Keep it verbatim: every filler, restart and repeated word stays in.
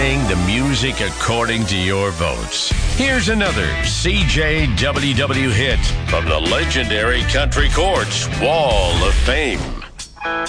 playing the music according to your votes. Here's another C J W W hit from the legendary Country Courts Wall of Fame.